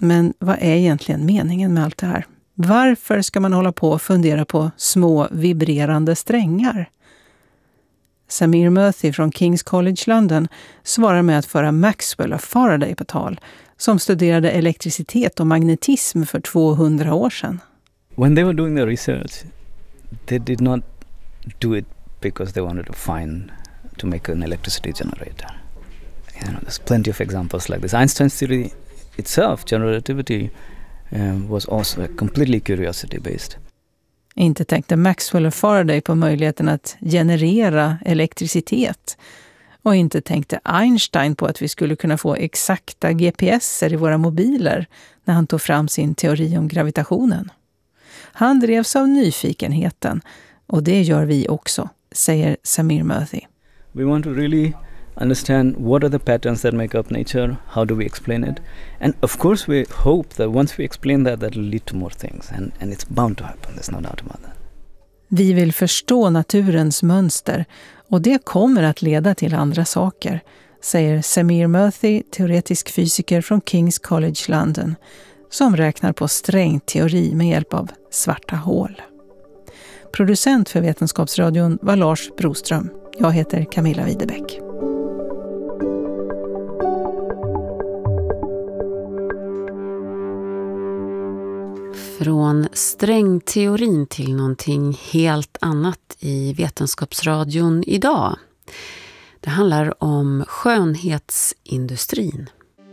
Men vad är egentligen meningen med allt det här? Varför ska man hålla på och fundera på små vibrerande strängar? Samir Murthy från King's College London svarar med att föra Maxwell och Faraday på tal, som studerade elektricitet och magnetism för 200 år sedan. When they were doing the research, they did not do it because they wanted to make an electricity generator. There's plenty of examples like this. Einstein's theory itself, general relativity, was also completely curiosity-based. Inte tänkte Maxwell och Faraday på möjligheten att generera elektricitet. Och inte tänkte Einstein på att vi skulle kunna få exakta GPSer i våra mobiler när han tog fram sin teori om gravitationen. Han drevs av nyfikenheten, och det gör vi också, säger Samir Murthy. We want to really understand what are the patterns that make up nature, how do we explain it, and of course we hope that once we explain that will lead to more things, and it's bound to happen, there's no doubt about that. Vi vill förstå naturens mönster, och det kommer att leda till andra saker, säger Samir Murthy, teoretisk fysiker från King's College London, som räknar på strängteori med hjälp av svarta hål. Producent för Vetenskapsradion var Lars Broström. Jag heter Camilla Widebeck. Från strängteorin till någonting helt annat i Vetenskapsradion idag. Det handlar om skönhetsindustrin.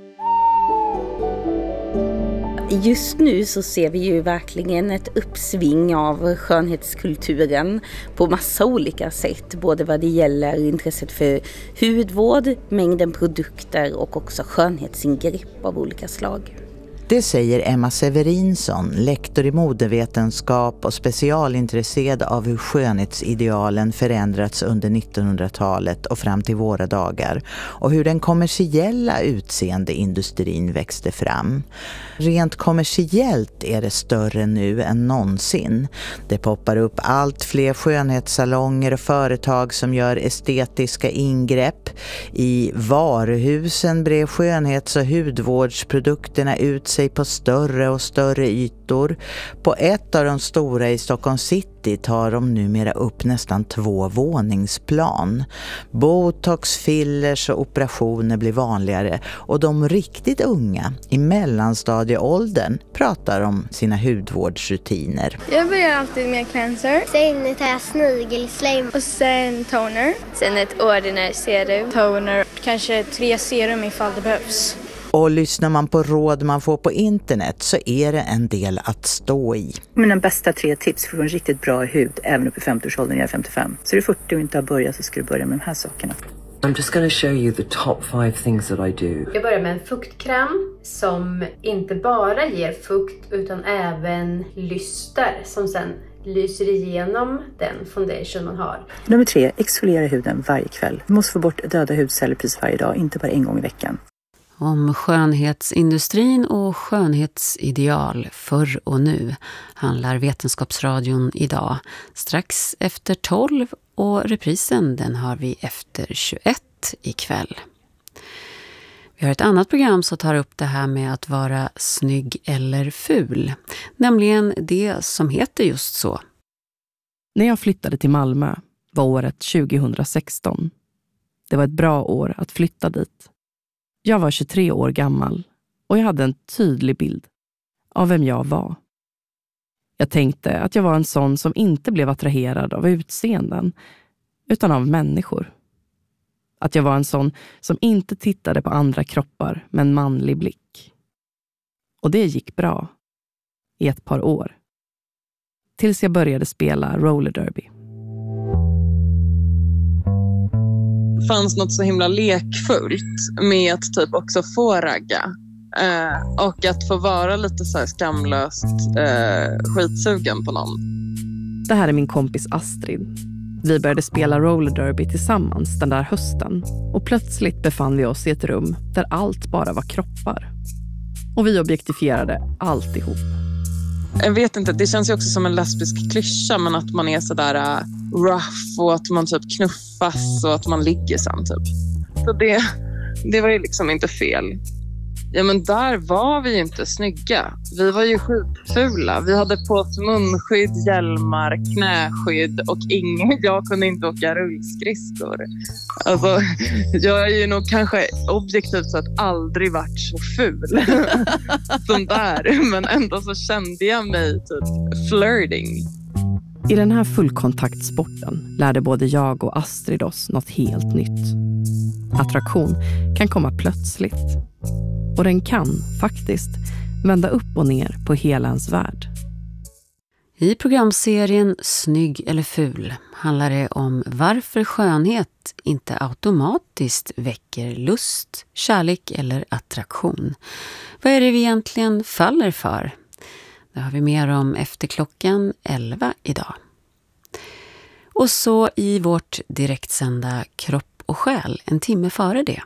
Just nu så ser vi ju verkligen ett uppsving av skönhetskulturen på massa olika sätt. Både vad det gäller intresset för hudvård, mängden produkter och också skönhetsingrepp av olika slag. Det säger Emma Severinsson, lektor i modevetenskap och specialintresserad av hur skönhetsidealen förändrats under 1900-talet och fram till våra dagar och hur den kommersiella utseendeindustrin växte fram. Rent kommersiellt är det större nu än någonsin. Det poppar upp allt fler skönhetssalonger och företag som gör estetiska ingrepp. I varuhusen brer skönhets- och hudvårdsprodukterna ut sig på större och större ytor. På ett av de stora i Stockholm city tar de numera upp nästan 2 våningsplan. Botox, fillers och operationer blir vanligare och de riktigt unga i mellanstadieåldern pratar om sina hudvårdsrutiner. Jag börjar alltid med cleanser. Sen tar jag snigelslim. Och sen toner. Sen ett ordinary serum. Toner. Kanske 3 serum ifall det behövs. Och lyssnar man på råd man får på internet så är det en del att stå i. Mina bästa 3 tips för att få en riktigt bra hud även upp i 50-årsåldern när jag är 55. Så är du 40 och inte har börjat så ska du börja med de här sakerna. I'm just going to show you the top 5 things that I do. Jag börjar med en fuktkräm som inte bara ger fukt utan även lyster som sen lyser igenom den foundation man har. Nummer 3, exfoliera huden varje kväll. Du måste få bort döda hudceller precis varje dag, inte bara en gång i veckan. Om skönhetsindustrin och skönhetsideal förr och nu handlar Vetenskapsradion idag. Strax efter 12 och reprisen den har vi efter 21 ikväll. Vi har ett annat program som tar upp det här med att vara snygg eller ful. Nämligen det som heter just så. När jag flyttade till Malmö var året 2016. Det var ett bra år att flytta dit. Jag var 23 år gammal och jag hade en tydlig bild av vem jag var. Jag tänkte att jag var en sån som inte blev attraherad av utseenden utan av människor. Att jag var en sån som inte tittade på andra kroppar med en manlig blick. Och det gick bra i ett par år. Tills jag började spela roller derby. Det fanns något så himla lekfullt med att typ också få ragga. Och att få vara lite så här skamlöst skitsugen på någon. Det här är min kompis Astrid. Vi började spela roller derby tillsammans den där hösten. Och plötsligt befann vi oss i ett rum där allt bara var kroppar. Och vi objektifierade alltihop. Jag vet inte, det känns ju också som en lesbisk klyscha, men att man är sådär rough och att man typ knuffas och att man ligger sen typ. Så det var ju liksom inte fel. Ja, men där var vi ju inte snygga. Vi var ju skitfula. Vi hade på oss munskydd, hjälmar, knäskydd och jag kunde inte åka rullskridskor. Alltså, jag är ju nog kanske objektivt sett aldrig varit så ful som där. Men ändå så kände jag mig typ flirting. I den här fullkontaktsporten lärde både jag och Astrid oss något helt nytt. Attraktion kan komma plötsligt. Och den kan faktiskt vända upp och ner på hela ens värld. I programserien Snygg eller ful handlar det om varför skönhet inte automatiskt väcker lust, kärlek eller attraktion. Vad är det vi egentligen faller för? Det har vi mer om efter klockan 11 idag. Och så i vårt direktsända Kropp och själ en timme före det.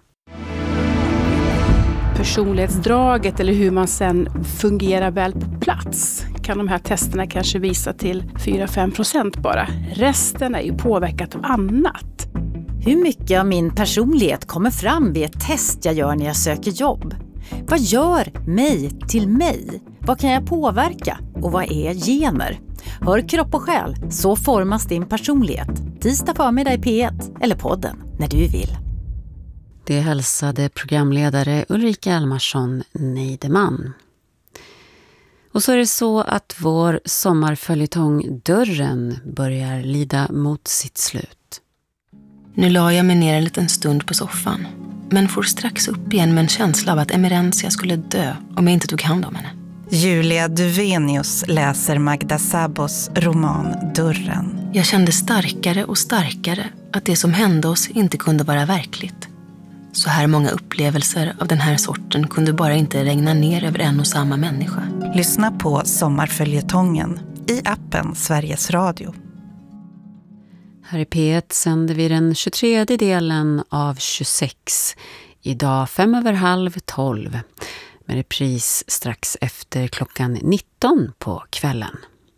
Personlighetsdraget eller hur man sen fungerar väl på plats kan de här testerna kanske visa till 4-5% bara. Resten är ju påverkat av annat. Hur mycket av min personlighet kommer fram vid ett test jag gör när jag söker jobb? Vad gör mig till mig? Vad kan jag påverka? Och vad är gener? Hör Kropp och själ, så formas din personlighet. Tisdag förmiddag i P1 eller podden när du vill. Det hälsade programledare Ulrika Almarsson Neideman. Och så är det så att vår sommarföljetong Dörren börjar lida mot sitt slut. Nu la jag mig ner en liten stund på soffan, men får strax upp igen med en känsla av att Emerentia skulle dö om jag inte tog hand om henne. Julia Duvenius läser Magda Szabos roman Dörren. Jag kände starkare och starkare att det som hände oss inte kunde vara verkligt. Så här många upplevelser av den här sorten kunde bara inte regna ner över en och samma människa. Lyssna på sommarföljetongen i appen Sveriges Radio. Här i P1 sänder vi den 23:e delen av 26. Idag 11:55 med repris strax efter klockan 19 på kvällen.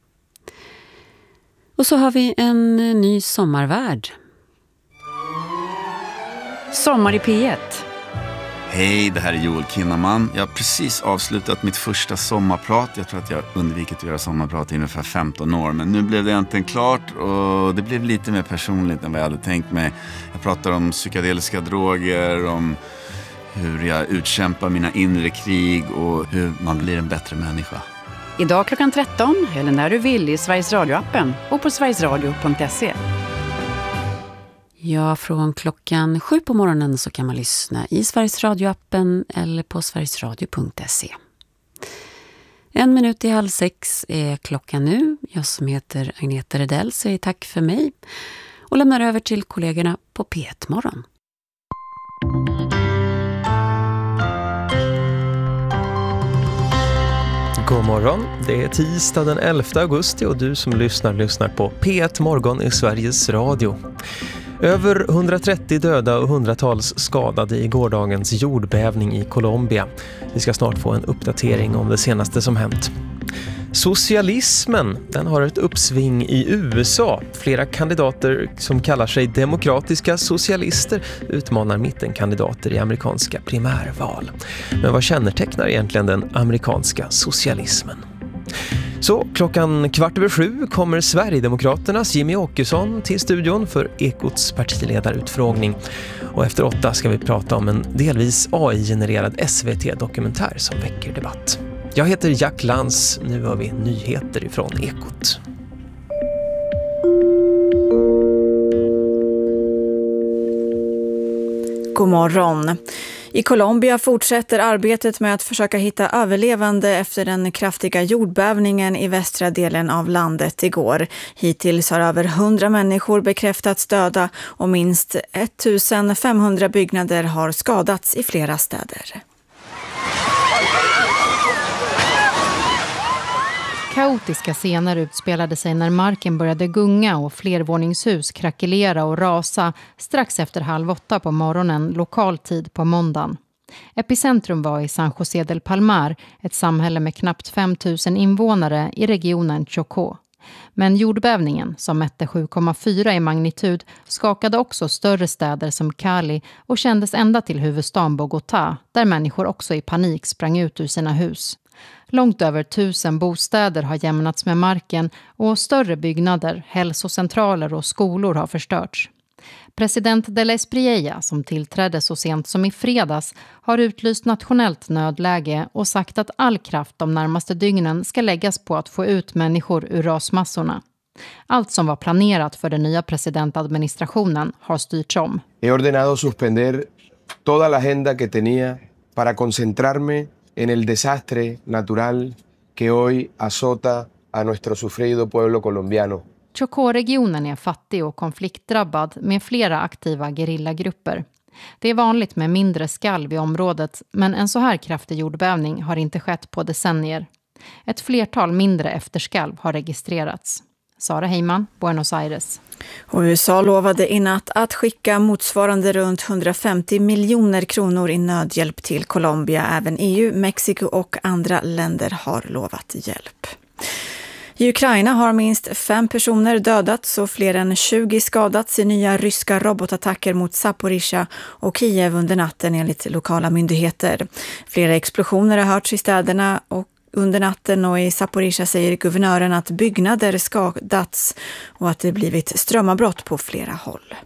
Och så har vi en ny sommarvärld. Sommar i P1. Hej, det här är Joel Kinnaman. Jag har precis avslutat mitt första sommarprat. Jag tror att jag undvikit att göra sommarprat i ungefär 15 år. Men nu blev det äntligen klart och det blev lite mer personligt än vad jag hade tänkt mig. Jag pratar om psykedeliska droger, om hur jag utkämpar mina inre krig och hur man blir en bättre människa. Idag klockan 13 eller när du vill i Sveriges Radio-appen och på sverigesradio.se. Ja, från klockan 7 på morgonen så kan man lyssna i Sveriges Radio-appen eller på sverigesradio.se. 5:01 är klockan nu. Jag som heter Agneta Redell säger tack för mig och lämnar över till kollegorna på P1 Morgon. God morgon, det är tisdag den 11 augusti och du som lyssnar på P1 Morgon i Sveriges Radio. Över 130 döda och hundratals skadade i gårdagens jordbävning i Colombia. Vi ska snart få en uppdatering om det senaste som hänt. Socialismen, den har ett uppsving i USA. Flera kandidater som kallar sig demokratiska socialister utmanar mittenkandidater i amerikanska primärval. Men vad kännetecknar egentligen den amerikanska socialismen? Så klockan 6:15 kommer Sverigedemokraternas Jimmy Åkesson till studion för Ekots partiledarutfrågning. Och efter 8 ska vi prata om en delvis AI-genererad SVT-dokumentär som väcker debatt. Jag heter Jack Lantz, nu har vi nyheter ifrån Ekot. God morgon. I Colombia fortsätter arbetet med att försöka hitta överlevande efter den kraftiga jordbävningen i västra delen av landet igår. Hittills har över 100 människor bekräftats döda och minst 1500 byggnader har skadats i flera städer. Kaotiska scener utspelade sig när marken började gunga och flervåningshus krackelera och rasa strax efter 7:30 på morgonen lokal tid på måndagen. Epicentrum var i San José del Palmar, ett samhälle med knappt 5 000 invånare i regionen Chocó. Men jordbävningen, som mätte 7,4 i magnitud, skakade också större städer som Cali och kändes ända till huvudstaden Bogotá, där människor också i panik sprang ut ur sina hus. Långt över 1000 bostäder har jämnats med marken och större byggnader, hälsocentraler och skolor har förstörts. President de la Espriella, som tillträdde så sent som i fredags, har utlyst nationellt nödläge och sagt att all kraft de närmaste dygnen ska läggas på att få ut människor ur rasmassorna. Allt som var planerat för den nya presidentadministrationen har styrts om. He ordenado suspender toda la agenda que tenía para concentrarme en el desastre natural que hoy azota a nuestro sufrido pueblo colombiano. Chocó-regionen är fattig och konfliktdrabbad med flera aktiva gerillagrupper. Det är vanligt med mindre skalv i området, men en så här kraftig jordbävning har inte skett på decennier. Ett flertal mindre efterskalv har registrerats. Sara Heyman, Buenos Aires. Och USA lovade i natt att skicka motsvarande runt 150 miljoner kronor i nödhjälp till Colombia. Även EU, Mexiko och andra länder har lovat hjälp. I Ukraina har minst 5 personer dödats och fler än 20 skadats i nya ryska robotattacker mot Zaporizjzja och Kiev under natten enligt lokala myndigheter. Flera explosioner har hörts i städerna och under natten, och i Zaporizjzja säger guvernören att byggnader skadats och att det blivit strömavbrott på flera håll.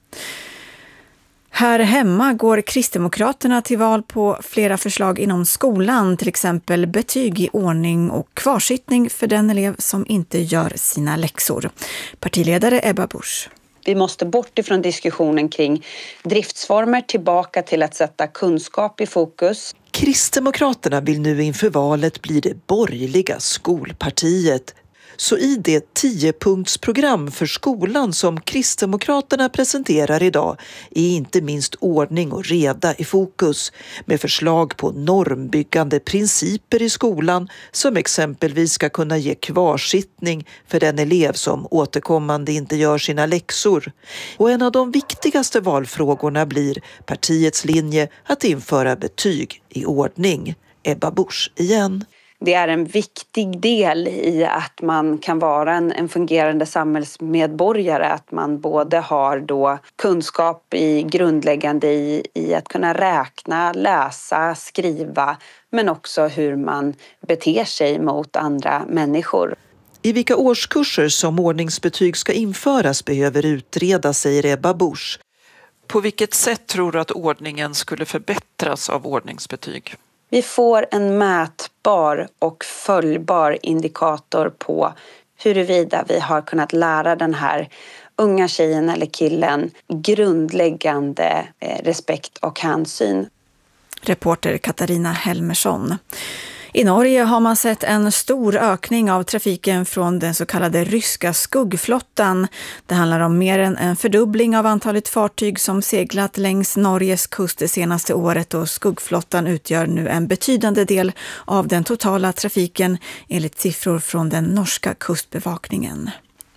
Här hemma går Kristdemokraterna till val på flera förslag inom skolan, till exempel betyg i ordning och kvarsittning för den elev som inte gör sina läxor. Partiledare Ebba Busch. Vi måste bort ifrån diskussionen kring driftsformer tillbaka till att sätta kunskap i fokus. Kristdemokraterna vill nu inför valet bli det borgerliga skolpartiet. Så i det 10-punktsprogram för skolan som Kristdemokraterna presenterar idag är inte minst ordning och reda i fokus, med förslag på normbyggande principer i skolan som exempelvis ska kunna ge kvarsittning för den elev som återkommande inte gör sina läxor. Och en av de viktigaste valfrågorna blir partiets linje att införa betyg i ordning. Ebba Busch igen. Det är en viktig del i att man kan vara en fungerande samhällsmedborgare. Att man både har då kunskap i grundläggande i att kunna räkna, läsa, skriva, men också hur man beter sig mot andra människor. I vilka årskurser som ordningsbetyg ska införas behöver utredas, säger Ebba Busch. På vilket sätt tror du att ordningen skulle förbättras av ordningsbetyg? Vi får en mätbar och följbar indikator på huruvida vi har kunnat lära den här unga tjejen eller killen grundläggande respekt och hänsyn. Reporter Katarina Helmersson. I Norge har man sett en stor ökning av trafiken från den så kallade ryska skuggflottan. Det handlar om mer än en fördubbling av antalet fartyg som seglat längs Norges kust det senaste året, och skuggflottan utgör nu en betydande del av den totala trafiken enligt siffror från den norska kustbevakningen.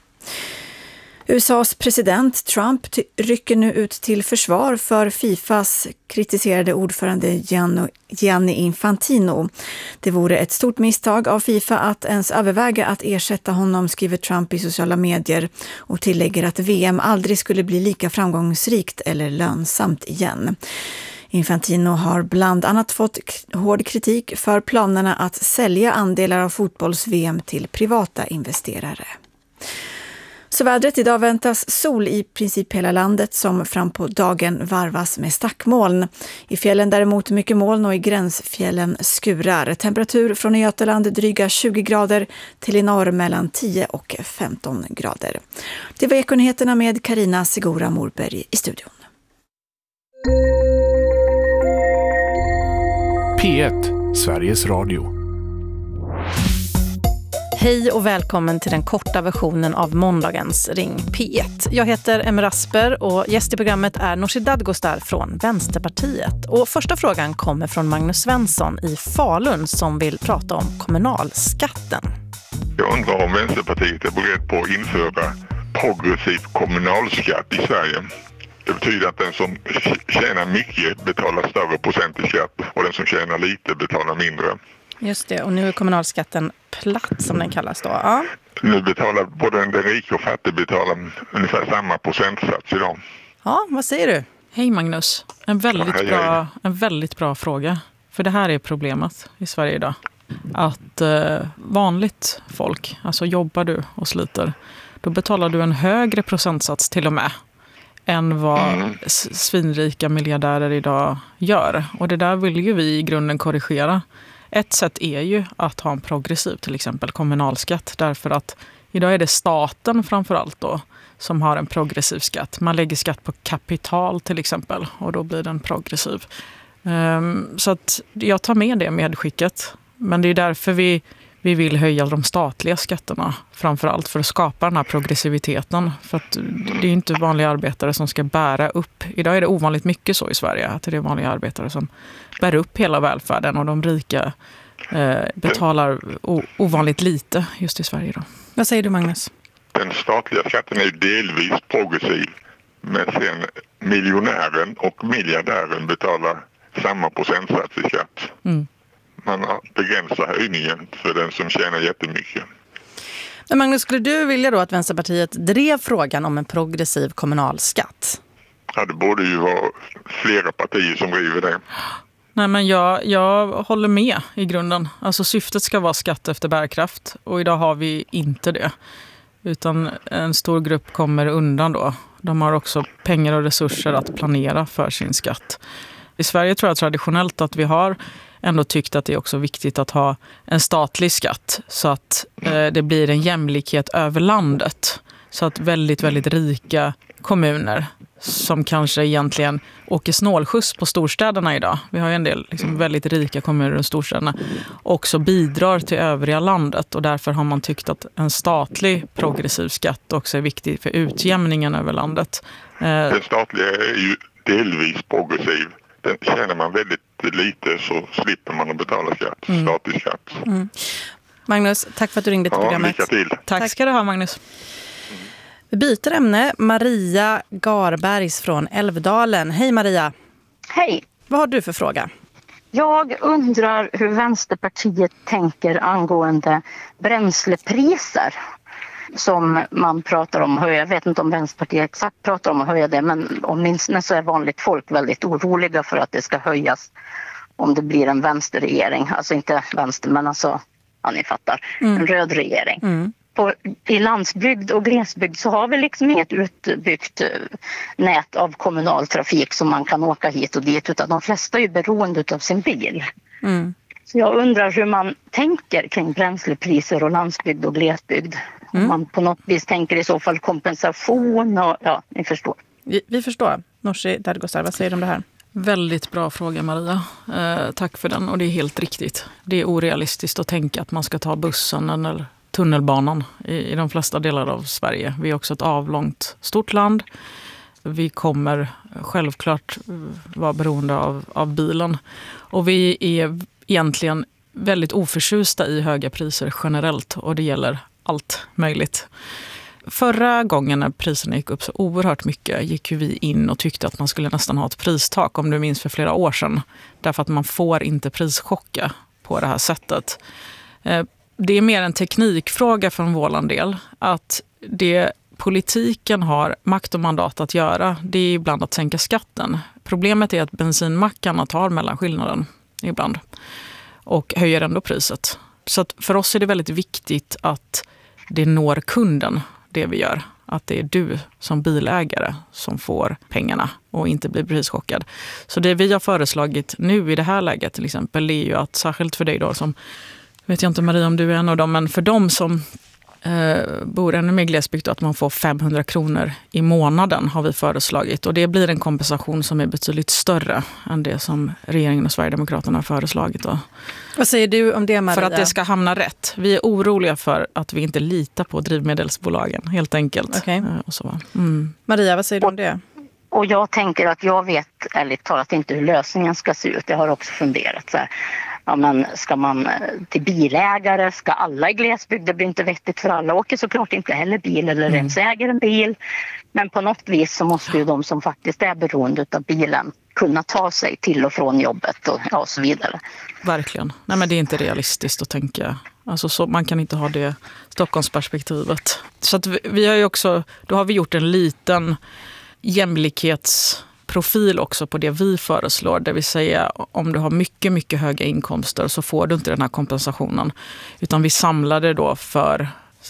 USAs president Trump rycker nu ut till försvar för FIFAs kritiserade ordförande Gianni Infantino. Det vore ett stort misstag av FIFA att ens överväga att ersätta honom, skriver Trump i sociala medier, och tillägger att VM aldrig skulle bli lika framgångsrikt eller lönsamt igen. Infantino har bland annat fått hård kritik för planerna att sälja andelar av fotbolls-VM till privata investerare. Så vädret: idag väntas sol i princip hela landet, som fram på dagen varvas med stackmoln. I fjällen däremot mycket moln och i gränsfjällen skurar. Temperatur från Götaland dryga 20 grader till i norr mellan 10 och 15 grader. Det var Ekonyheterna med Carina Segura Morberg i studion. P1, Sveriges Radio. Hej och välkommen till den korta versionen av måndagens Ring P1. Jag heter Emma Rasper och gäst i programmet är Nooshi Dadgostar från Vänsterpartiet. Och första frågan kommer från Magnus Svensson i Falun som vill prata om kommunalskatten. Jag undrar om Vänsterpartiet är beredd på att införa progressiv kommunalskatt i Sverige. Det betyder att den som tjänar mycket betalar större procent i skatt och den som tjänar lite betalar mindre. Just det, och nu är kommunalskatten platt som den kallas då. Ja. Nu betalar både den rika och fattig betalar ungefär samma procentsats idag. Ja, vad säger du? Hej Magnus. En väldigt bra fråga. För det här är problemet i Sverige idag. Att vanligt folk, alltså jobbar du och sliter, då betalar du en högre procentsats till och med än vad svinrika miljardärer idag gör. Och det där vill ju vi i grunden korrigera. Ett sätt är ju att ha en progressiv, till exempel kommunalskatt. Därför att idag är det staten framförallt då som har en progressiv skatt. Man lägger skatt på kapital till exempel och då blir den progressiv. Så att jag tar med det medskicket. Men det är därför vi vill höja de statliga skatterna framförallt för att skapa den här progressiviteten. För att det är inte vanliga arbetare som ska bära upp. Idag är det ovanligt mycket så i Sverige att det är vanliga arbetare som bär upp hela välfärden och de rika betalar ovanligt lite just i Sverige då. Vad säger du Magnus? Den statliga skatten är ju delvis progressiv, men sen miljonären och miljardären betalar samma procentsats i skatt. Man begränsar höjningen för den som tjänar jättemycket. Men Magnus, skulle du vilja då att Vänsterpartiet drev frågan om en progressiv kommunalskatt? Ja, det borde ju vara flera partier som driver det. Nej, men jag håller med i grunden. Alltså syftet ska vara skatt efter bärkraft och idag har vi inte det. Utan en stor grupp kommer undan då. De har också pengar och resurser att planera för sin skatt. I Sverige tror jag traditionellt att vi har ändå tyckt att det är också viktigt att ha en statlig skatt så att det blir en jämlikhet över landet. Så att väldigt, väldigt rika kommuner som kanske egentligen åker snålskjuts på storstäderna idag. Vi har ju en del liksom väldigt rika kommuner i storstäderna också bidrar till övriga landet och därför har man tyckt att en statlig progressiv skatt också är viktig för utjämningen över landet. Den statliga är ju delvis progressiv. Den tjänar man väldigt lite så slipper man att betala skatt, statlig skatt. Magnus, tack för att du ringde till programmet. Lycka till. Tack ska du ha Magnus. Vi byter ämne. Maria Garbergs från Älvdalen. Hej Maria. Hej. Vad har du för fråga? Jag undrar hur Vänsterpartiet tänker angående bränslepriser som man pratar om att höja. Jag vet inte om Vänsterpartiet exakt pratar om att höja det, men åtminstone så är vanligt folk väldigt oroliga för att det ska höjas om det blir en vänsterregering. Alltså inte vänster, men alltså, ja, ni fattar, en röd regering. I landsbygd och glesbygd så har vi liksom inget utbyggt nät av kommunaltrafik som man kan åka hit och dit, utan de flesta är ju beroende av sin bil. Så jag undrar hur man tänker kring bränslepriser och landsbygd och glesbygd. Om man på något vis tänker i så fall kompensation och ja, ni förstår. Vi förstår. Nooshi Dadgostar, vad säger du om det här? Väldigt bra fråga Maria. Tack för den och det är helt riktigt. Det är orealistiskt att tänka att man ska ta bussen eller tunnelbanan i de flesta delar av Sverige. Vi är också ett avlångt stort land. Vi kommer självklart vara beroende av bilen. Och vi är egentligen väldigt oförtjusta i höga priser generellt och det gäller allt möjligt. Förra gången när priserna gick upp så oerhört mycket gick ju vi in och tyckte att man skulle nästan ha ett pristak, om du minns, för flera år sedan. Därför att man får inte prischocka på det här sättet. Det är mer en teknikfråga från vår del att det politiken har makt och mandat att göra, det är ibland att sänka skatten. Problemet är att bensinmackarna tar mellanskillnaden ibland och höjer ändå priset. Så att för oss är det väldigt viktigt att det når kunden, det vi gör. Att det är du som bilägare som får pengarna och inte blir prischockad. Så det vi har föreslagit nu i det här läget till exempel är ju att särskilt för dig då som, vet jag inte Maria om du är en av dem, men för dem som bor ännu mer glesbygd att man får 500 kronor i månaden har vi föreslagit. Och det blir en kompensation som är betydligt större än det som regeringen och Sverigedemokraterna har föreslagit. Då. Vad säger du om det Maria? För att det ska hamna rätt. Vi är oroliga för att vi inte litar på drivmedelsbolagen helt enkelt. Okay. Och så. Maria, vad säger du om det? Och jag tänker att jag vet ärligt talat inte hur lösningen ska se ut. Jag har också funderat så här. Ja, men ska man till bilägare, ska alla i glesbygd, det blir inte vettigt för alla åker såklart inte heller bil eller ens äger en bil. Men på något vis så måste ju de som faktiskt är beroende av bilen kunna ta sig till och från jobbet och så vidare. Verkligen. Nej, men det är inte realistiskt att tänka Alltså så, man kan inte ha det Stockholmsperspektivet. Så att vi har ju också, då har vi gjort en liten jämlikhetsprofil också på det vi föreslår. Det vill säga om du har mycket, mycket höga inkomster så får du inte den här kompensationen. Utan vi samlade då för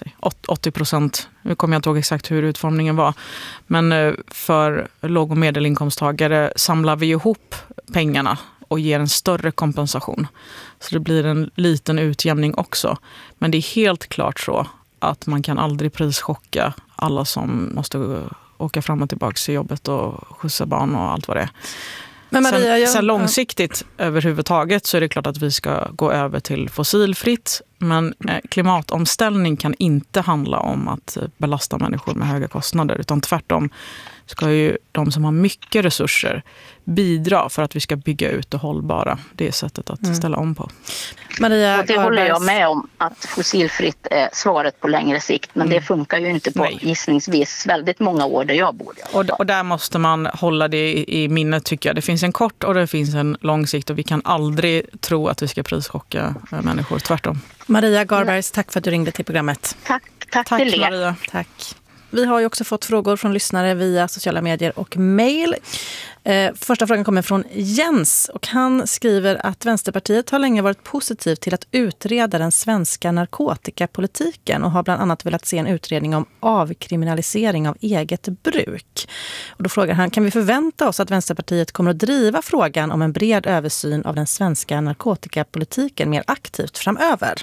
80%, nu kommer jag inte ihåg exakt hur utformningen var, men för låg- och medelinkomsttagare samlar vi ihop pengarna och ger en större kompensation. Så det blir en liten utjämning också. Men det är helt klart så att man kan aldrig prischocka alla som måste åka fram och tillbaka till jobbet och skjutsa barn och allt vad det är. Men Maria, sen långsiktigt överhuvudtaget så är det klart att vi ska gå över till fossilfritt. Men klimatomställning kan inte handla om att belasta människor med höga kostnader. Utan tvärtom ska ju de som har mycket resurser bidra för att vi ska bygga ut det hållbara. Det är sättet att ställa om på. Maria, och det håller jag med om, att fossilfritt är svaret på längre sikt. Men det funkar ju inte på gissningsvis väldigt många år där jag bor. Och där måste man hålla det i minnet, tycker jag. Det finns en kort och det finns en lång sikt. Och vi kan aldrig tro att vi ska prischocka människor, tvärtom. Maria Garbergs, tack för att du ringde till programmet. Tack till er. Maria. Tack. Vi har ju också fått frågor från lyssnare via sociala medier och mejl. Första frågan kommer från Jens och han skriver att Vänsterpartiet har länge varit positivt till att utreda den svenska narkotikapolitiken och har bland annat velat se en utredning om avkriminalisering av eget bruk. Och då frågar han, kan vi förvänta oss att Vänsterpartiet kommer att driva frågan om en bred översyn av den svenska narkotikapolitiken mer aktivt framöver?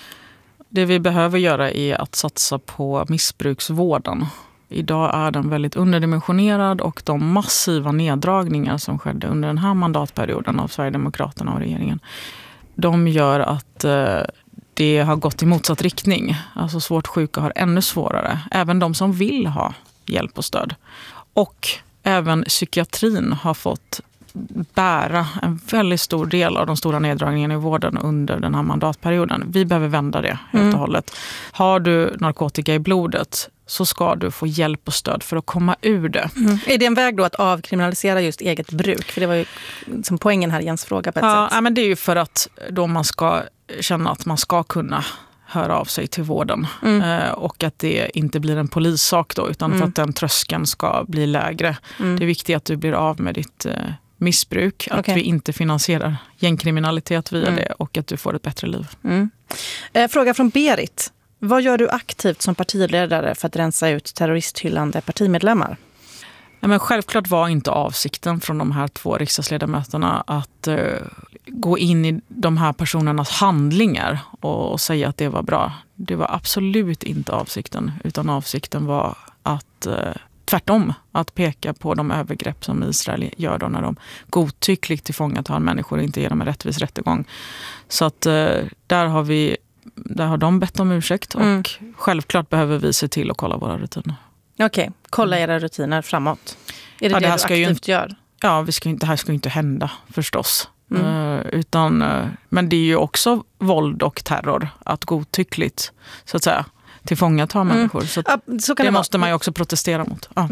Det vi behöver göra är att satsa på missbruksvården. Idag är den väldigt underdimensionerad och de massiva neddragningar som skedde under den här mandatperioden av Sverigedemokraterna och regeringen, de gör att det har gått i motsatt riktning. Alltså svårt sjuka har ännu svårare. Även de som vill ha hjälp och stöd. Och även psykiatrin har fått bära en väldigt stor del av de stora neddragningarna i vården under den här mandatperioden. Vi behöver vända det helt och hållet. Har du narkotika i blodet så ska du få hjälp och stöd för att komma ur det. Är det en väg då att avkriminalisera just eget bruk? För det var ju som poängen här i Jens fråga på ett sätt. Ja, men det är ju för att då man ska känna att man ska kunna höra av sig till vården. Och att det inte blir en polissak då, utan för att den tröskeln ska bli lägre. Det är viktigt att du blir av med ditt missbruk, att vi inte finansierar gängkriminalitet via det och att du får ett bättre liv. Fråga från Berit. Vad gör du aktivt som partiledare för att rensa ut terroristhyllande partimedlemmar? Ja, men självklart var inte avsikten från de här 2 riksdagsledamöterna att gå in i de här personernas handlingar och säga att det var bra. Det var absolut inte avsikten, utan avsikten var att tvärtom, att peka på de övergrepp som Israel gör då när de godtyckligt tillfångatar människor och inte ger dem en rättvis rättegång. Så att där har de bett om ursäkt och självklart behöver vi se till att kolla våra rutiner. Okej, kolla era rutiner framåt. Är det det du aktivt gör? Ja, det här ska ju inte hända förstås. Men det är ju också våld och terror att godtyckligt så att säga tillfångata människor. Så det måste man ju också protestera mot. Ja.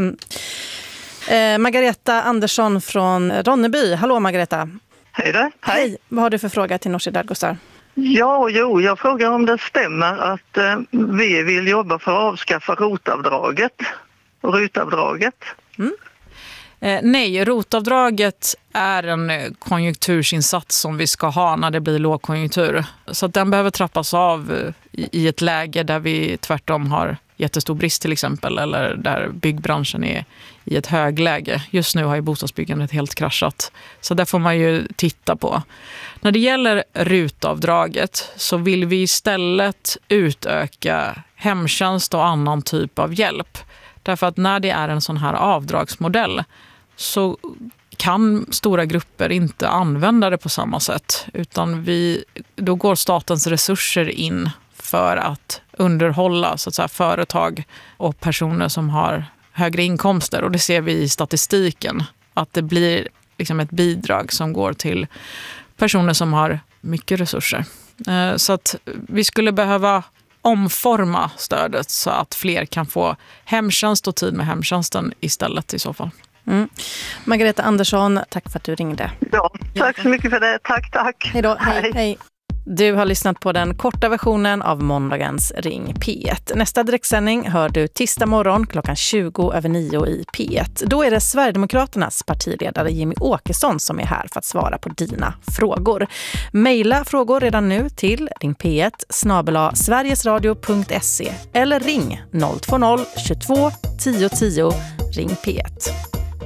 Margareta Andersson från Ronneby. Hallå Margareta. Hej där. Hej. Vad har du för fråga till Nooshi Dadgostar? Jag frågar om det stämmer att vi vill jobba för att avskaffa rotavdraget och rutavdraget. Nej, rotavdraget är en konjunktursinsats som vi ska ha när det blir lågkonjunktur. Så att den behöver trappas av i ett läge där vi tvärtom har jättestor brist till exempel, eller där byggbranschen är i ett högläge. Just nu har ju bostadsbyggandet helt kraschat. Så där får man ju titta på. När det gäller rutavdraget så vill vi istället utöka hemtjänst och annan typ av hjälp. Därför att när det är en sån här avdragsmodell så kan stora grupper inte använda det på samma sätt. Utan då går statens resurser in för att underhålla så att säga, företag och personer som har högre inkomster. Och det ser vi i statistiken. Att det blir liksom ett bidrag som går till personer som har mycket resurser. Så att vi skulle behöva omforma stödet så att fler kan få hemtjänst och tid med hemtjänsten istället i så fall. Margareta Andersson, tack för att du ringde. Ja, tack så mycket för det. Tack. Hej då. Hej. Du har lyssnat på den korta versionen av måndagens Ring P1. Nästa direktsändning hör du tisdag morgon klockan 20:09 i P1. Då är det Sverigedemokraternas partiledare Jimmy Åkesson som är här för att svara på dina frågor. Maila frågor redan nu till ringp1@sverigesradio.se eller ring 020 22 10 10 ring P1.